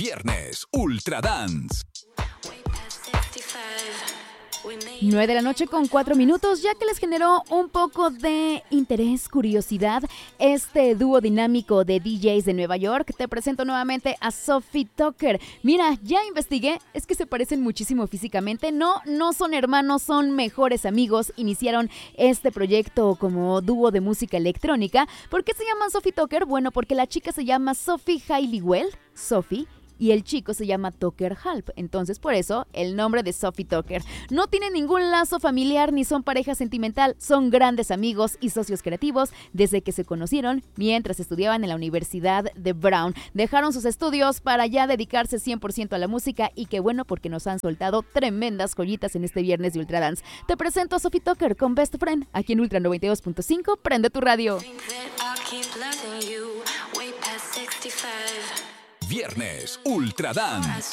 Viernes Ultra Dance. 9 de la noche con 4 minutos, ya que les generó un poco de interés, curiosidad, este dúo dinámico de DJs de Nueva York, te presento nuevamente a Sophie Tucker. Mira, ya investigué, es que se parecen muchísimo físicamente, no son hermanos, son mejores amigos, iniciaron este proyecto como dúo de música electrónica. ¿Por qué se llaman Sophie Tucker? Bueno, porque la chica se llama Sophie Halliwell, Sophie, y el chico se llama Tucker Halp, entonces por eso el nombre de Sophie Tucker. No tienen ningún lazo familiar ni son pareja sentimental, son grandes amigos y socios creativos desde que se conocieron mientras estudiaban en la Universidad de Brown. Dejaron sus estudios para ya dedicarse 100% a la música y qué bueno porque nos han soltado tremendas joyitas en este viernes de Ultra Dance. Te presento a Sophie Tucker con Best Friend aquí en Ultra 92.5, prende tu radio. Viernes Ultra Dance.